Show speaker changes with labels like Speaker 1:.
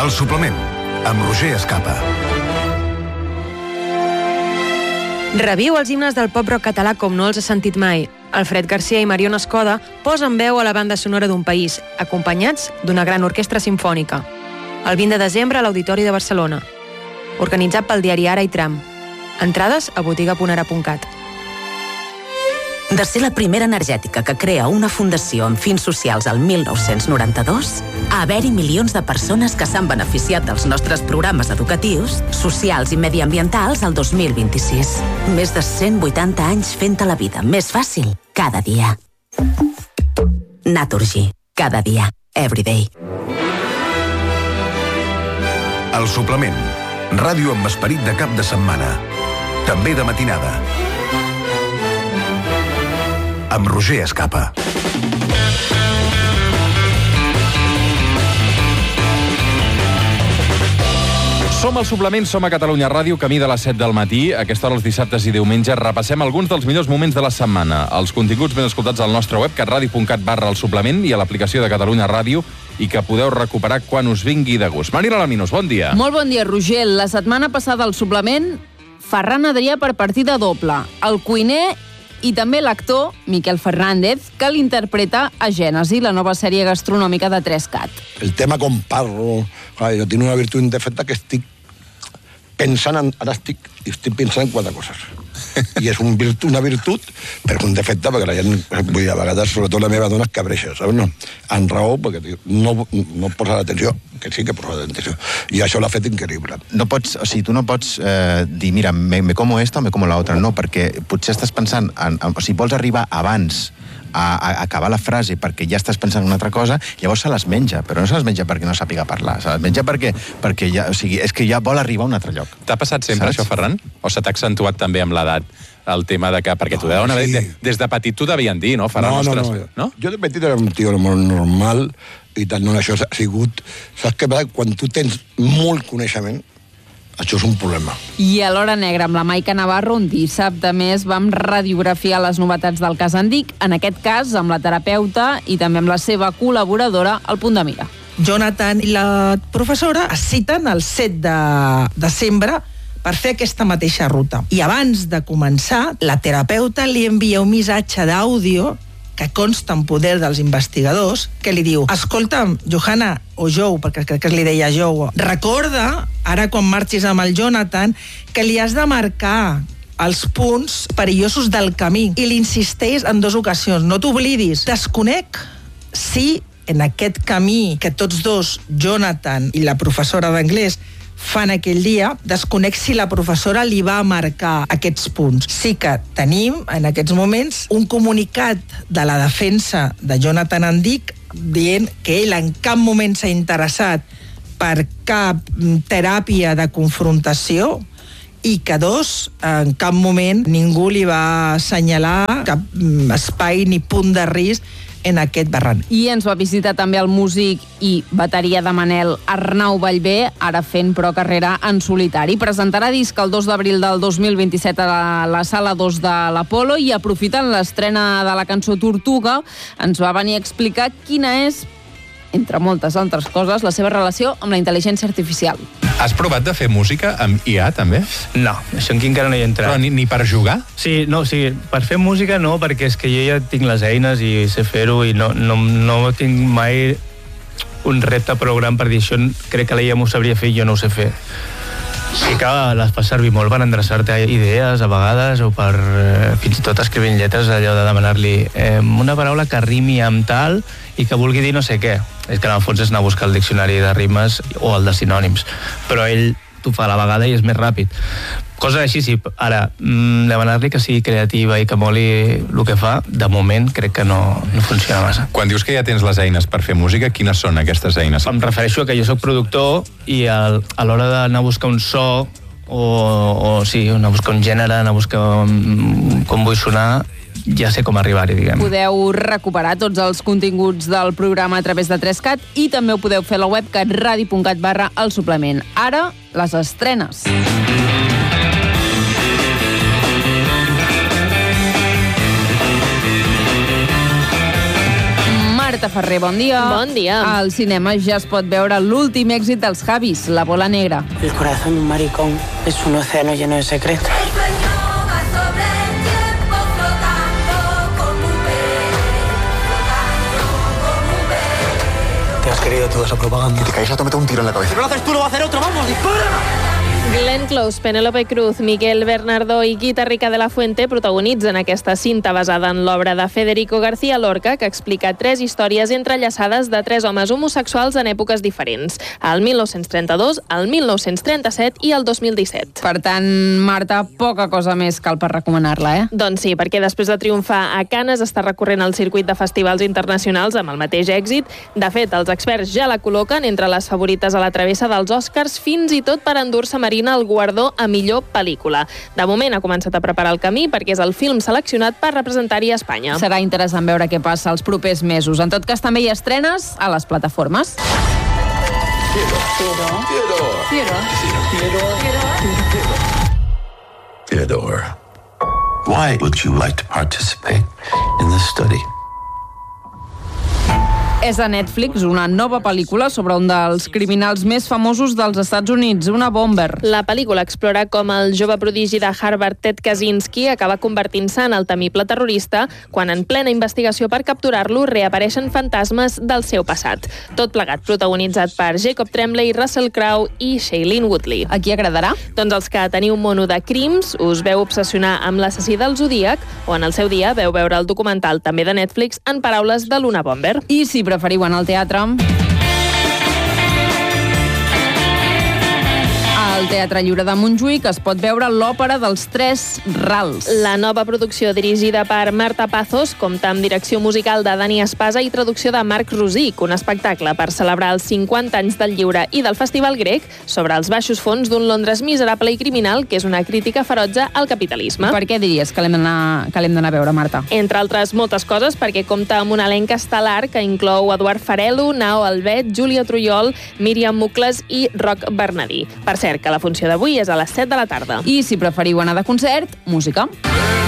Speaker 1: El suplement, amb Roger Escapa.
Speaker 2: Reviu els himnes del pop-rock català com no els has sentit mai. Alfred Garcia i Mariona Escoda posen veu a la banda sonora d'un país, acompanyats d'una gran orquestra simfònica. El 20 de desembre a l'Auditori de Barcelona. Organitzat pel diari Ara i Tram. Entrades a botiga.ara.cat.
Speaker 3: De ser la primera energètica que crea una fundació amb fins socials al 1992, a haver-hi milions de persones que s'han beneficiat dels nostres programes educatius, socials i mediambientals al 2026. Més de 180 anys fent-te la vida més fàcil cada dia. Naturgy. Cada dia. Everyday.
Speaker 1: El suplement. Ràdio amb esperit de cap de setmana. També de matinada. Amb Roger Escapa.
Speaker 4: Som al suplement, som a Catalunya Ràdio, camí de les 7 del matí. A aquesta hora, els dissabtes i diumenges, repassem alguns dels millors moments de la setmana. Els continguts ben escoltats al nostre web, catradio.cat/el suplement i a l'aplicació de Catalunya Ràdio, i que podeu recuperar quan us vingui de gust. Marina Laminos, bon dia.
Speaker 5: Molt bon dia, Roger. La setmana passada al suplement, Ferran Adrià per partida doble. El cuiner i també l'actor Miquel Fernández, que l'interpreta a Gènesi, la nova sèrie gastronòmica de 3CAT.
Speaker 6: El tema com parlo, jo tinc una virtut indefecta que estic pensant, ara estic pensant en 4 coses. I és una virtut, però un defecte, perquè la gent, vull dir, a vegades, sobretot la meva dona, es cabreixa, saps? No? En raó, perquè no posa l'atenció, que sí que posa l'atenció. I això l'ha fet increïble.
Speaker 7: No pots, o sigui, tu no pots dir, mira, me como esta o me como la otra, no, perquè potser estàs pensant, o sigui, vols arribar abans a acabar la frase perquè ja estàs pensant en una altra cosa, llavors se les menja, però no se les menja perquè no sàpiga parlar, se les menja perquè ja, o sigui, és que ja vol arribar a un altre lloc.
Speaker 4: T'ha passat sempre això, Ferran? O se t'ha accentuat també amb l'edat el tema de que... Perquè tu deuen haver... Des de petit t'ho devien dir, no, Ferran?
Speaker 6: No. Jo de petit era un tio molt normal i tant, no, això ha sigut... Saps què passa? Quan tu tens molt coneixement, això és un problema.
Speaker 5: I a l'Hora Negra, amb la Maica Navarro, un dissabte més vam radiografiar les novetats del cas Andic, en aquest cas amb la terapeuta i també amb la seva col·laboradora, al Punt de Mira.
Speaker 8: Jonathan i la professora es citen el 7 de desembre per fer aquesta mateixa ruta. I abans de començar, la terapeuta li envia un missatge d'àudio que consta en poder dels investigadors, que li diu: escolta'm, Johanna, o Joe, perquè crec que li deia Joe, recorda, ara quan marxis amb el Jonathan, que li has de marcar els punts perillosos del camí. I li insisteix en 2 ocasions, no t'oblidis, desconec si en aquest camí que tots dos, Jonathan i la professora d'anglès, fan aquell dia, desconec si la professora li va marcar aquests punts. Sí que tenim, en aquests moments, un comunicat de la defensa de Jonathan Andic dient que ell en cap moment s'ha interessat per cap teràpia de confrontació i que 2, en cap moment ningú li va assenyalar cap espai ni punt de risc en aquest barranc.
Speaker 5: I ens va visitar també el músic i bateria de Manel, Arnau Ballbé, ara fent però carrera en solitari. Presentarà disc el 2 d'abril del 2027 a la Sala 2 de l'Apolo i, aprofitant l'estrena de la cançó Tortuga, ens va venir a explicar quina és, entre moltes altres coses, la seva relació amb la intel·ligència artificial.
Speaker 4: Has provat de fer música amb IA, també?
Speaker 9: No, això aquí encara no hi he entrat.
Speaker 4: Però ni per jugar?
Speaker 9: Sí, per fer música no, perquè és que jo ja tinc les eines i sé fer-ho i no tinc mai un repte prou gran per dir això, crec que l'EIA m'ho sabria fer i jo no ho sé fer. Sí que les fas servir molt per endreçar-te idees a vegades o per fins i tot escrivint lletres, allò de demanar-li una paraula que rimi amb tal i que vulgui dir no sé què. És que en el fons és anar a buscar el diccionari de rimes o el de sinònims, però ell t'ho fa a la vegada i és més ràpid. Coses així, sí. Ara, demanar-li que sigui creativa i que moli el que fa, de moment crec que no funciona massa.
Speaker 4: Quan dius que ja tens les eines per fer música, quines són aquestes eines?
Speaker 9: Em refereixo a que jo soc productor i a l'hora d'anar a buscar un so o anar a buscar un gènere, anar a buscar com vull sonar, ja sé com arribar-hi, diguem.
Speaker 5: Podeu recuperar tots els continguts del programa a través de 3CAT i també ho podeu fer a la web catradio.cat/el suplement. Ara, les estrenes. Marta Ferrer, bon dia.
Speaker 10: Bon dia.
Speaker 5: Al cinema ja es pot veure l'últim èxit dels Javis, La bola negra.
Speaker 11: El corazón de un maricón es un océano lleno de secretos.
Speaker 12: Te has querido toda esa propaganda. Que te caes a te meto un tiro en la cabeza.
Speaker 11: Si no lo haces tú, lo va a hacer otro. ¡Vamos, dispara!
Speaker 10: Glenn Close, Penélope Cruz, Miguel Bernardo i Guita Rica de la Fuente protagonitzen aquesta cinta basada en l'obra de Federico García Lorca, que explica 3 històries entrellaçades de 3 homes homosexuals en èpoques diferents, el 1932, el 1937 i el 2017.
Speaker 5: Per tant, Marta, poca cosa més cal per recomanar-la, eh?
Speaker 10: Doncs sí, perquè després de triomfar a Canes està recorrent el circuit de festivals internacionals amb el mateix èxit. De fet, els experts ja la col·loquen entre les favorites a la travessa dels Oscars, fins i tot per endur-se Marina el guardó a millor pel·lícula. De moment ha començat a preparar el camí perquè és el film seleccionat per representar-hi a Espanya.
Speaker 5: Serà interessant veure què passa els propers mesos. En tot cas, també hi ha estrenes a les plataformes.
Speaker 13: Theodore, why would you like to participate in this study?
Speaker 5: És a Netflix una nova pel·lícula sobre un dels criminals més famosos dels Estats Units, una bomber.
Speaker 10: La pel·lícula explora com el jove prodigi de Harvard, Ted Kaczynski, acaba convertint-se en el temible terrorista quan en plena investigació per capturar-lo reapareixen fantasmes del seu passat. Tot plegat protagonitzat per Jacob Tremblay, Russell Crowe i Shailene Woodley.
Speaker 5: A qui agradarà?
Speaker 10: Doncs els que teniu mono de crims, us veu obsessionar amb l'assassí del Zodíac, o en el seu dia veu veure el documental també de Netflix en paraules de Luna Bomber.
Speaker 5: I si preferiu anar al teatre, al Teatre Lliure de Montjuïc es pot veure l'òpera dels 3 rals.
Speaker 10: La nova producció dirigida per Marta Pazos compta amb direcció musical de Dani Espasa i traducció de Marc Rosic, un espectacle per celebrar els 50 anys del lliure i del Festival Grec sobre els baixos fons d'un Londres miserable i criminal, que és una crítica ferotge al capitalisme.
Speaker 5: Per què diries que l'hem d'anar a veure, Marta?
Speaker 10: Entre altres moltes coses, perquè compta amb un elenc estel·lar que inclou Eduard Farelo, Nao Albet, Júlia Trujol, Míriam Mucles i Roc Bernadí. Per cert, que la funció d'avui és a les 7 de la tarda.
Speaker 5: I si preferiu anar de concert, música.